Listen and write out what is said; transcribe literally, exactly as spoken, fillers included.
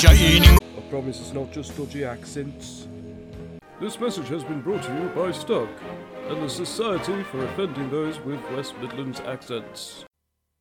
shining. I promise it's not just dodgy accents. This message has been brought to you by Stuck and the Society for Offending Those with West Midlands Accents.